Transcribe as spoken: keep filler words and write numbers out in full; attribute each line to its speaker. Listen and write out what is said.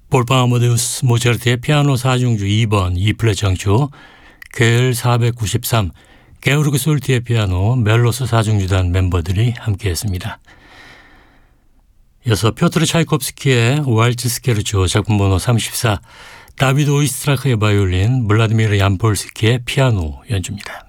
Speaker 1: 볼팡 아마데우스 모차르트의 피아노 사중주 이 번 이 플랫 장조, 퀘일 사백구십삼, 게오르그 솔티의 피아노 멜로스 사중주단 멤버들이 함께했습니다. 이어서 피오트르 차이콥스키의 왈츠 스케르초 작품 번호 삼십사, 다비드 오이스트라크의 바이올린, 블라디미르 얀폴스키의 피아노 연주입니다.